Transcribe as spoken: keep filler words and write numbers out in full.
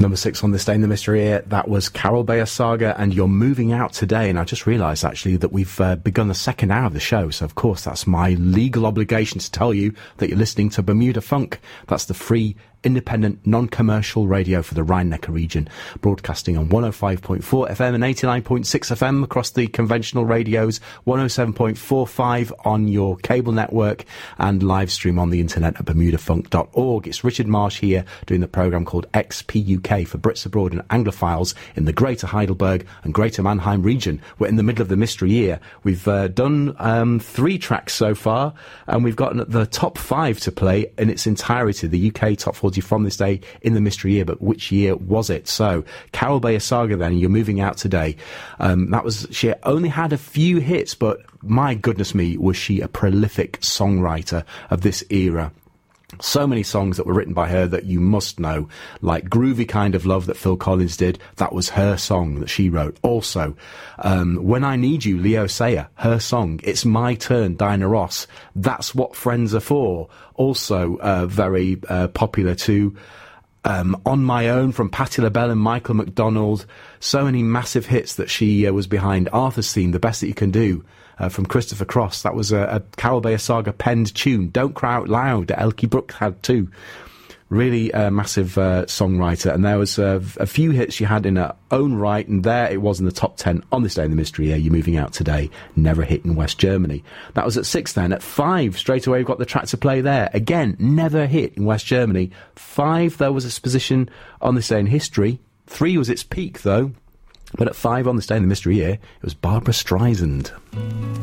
Number six on this day in the mystery year, that was Carol Bayer Saga and You're Moving Out Today. And I just realised, actually, that we've uh, begun the second hour of the show. So, of course, that's my legal obligation to tell you that you're listening to Bermuda Funk. That's the free, independent, non-commercial radio for the Rhine-Neckar region, broadcasting on one oh five point four F M and eighty-nine point six F M across the conventional radios, one oh seven point four five on your cable network, and live stream on the internet at bermuda funk dot org. It's Richard Marsh here doing the programme called X P U K for Brits Abroad and Anglophiles in the Greater Heidelberg and Greater Mannheim region. We're in the middle of the mystery year. We've uh, done um, three tracks so far, and we've got the top five to play in its entirety, the U K top forty from this day in the mystery year. But which year was it? So Carol Bayer Saga, then, You're Moving Out Today. Um, that was, she only had a few hits, but my goodness me, was she a prolific songwriter of this era. So many songs that were written by her that you must know, like Groovy Kind of Love that Phil Collins did. That was her song that she wrote. Also, um, When I Need You, Leo Sayer, her song. It's My Turn, Diana Ross. That's What Friends Are For. Also uh, very uh, popular too. Um, On My Own from Patti LaBelle and Michael McDonald. So many massive hits that she uh, was behind. Arthur's Theme, The Best That You Can Do. Uh, from Christopher Cross. That was a, a Carol Bayer Saga penned tune. Don't Cry Out Loud that Elkie Brooks had too. Really uh, massive uh, songwriter. And there was uh, a few hits she had in her own right, and there it was in the top ten on this day in the mystery year. You're Moving Out Today. Never a hit in West Germany. That was at six then. At five, straight away we've got the track to play there. Again, never a hit in West Germany. Five, there was its position on this day in history. Three was its peak, though. But at five on this day in the mystery year, it was Barbra Streisand.